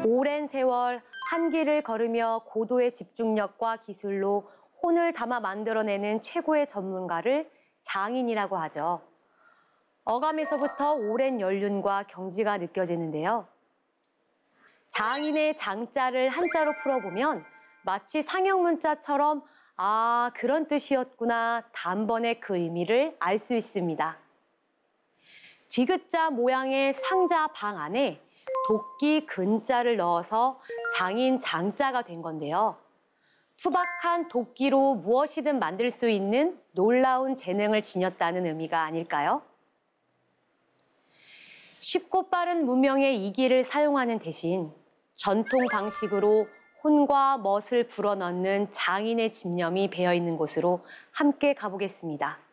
오랜 세월 한 길을 걸으며 고도의 집중력과 기술로 혼을 담아 만들어내는 최고의 전문가를 장인이라고 하죠. 어감에서부터 오랜 연륜과 경지가 느껴지는데요. 장인의 장자를 한자로 풀어보면 마치 상형문자처럼 아, 그런 뜻이었구나 단번에 그 의미를 알 수 있습니다. 디귿자 모양의 상자 방 안에 도끼 근자를 넣어서 장인 장자가 된 건데요. 투박한 도끼로 무엇이든 만들 수 있는 놀라운 재능을 지녔다는 의미가 아닐까요? 쉽고 빠른 문명의 이 길을 사용하는 대신 전통 방식으로 혼과 멋을 불어넣는 장인의 집념이 배어 있는 곳으로 함께 가보겠습니다.